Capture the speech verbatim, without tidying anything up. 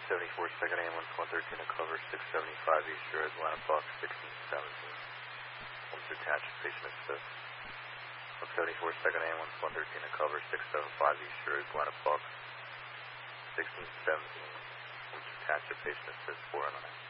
seventy-four second ambulance, one thirteen to cover, six seventy-five East Road, line of box sixteen seventeen. Home to attach, patient assist. one seventy-four second ambulance, one thirteen to cover, six seventy-five East Road, line of box sixteen seventeen. Home to attach, patient assist, four oh nine.